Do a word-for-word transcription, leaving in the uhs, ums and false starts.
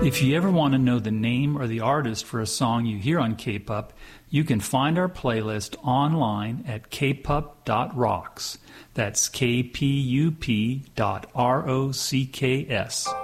If you ever want to know the name or the artist for a song you hear on K-Pup, you can find our playlist online at k pup dot rocks. That's K P U P dot R O C K S.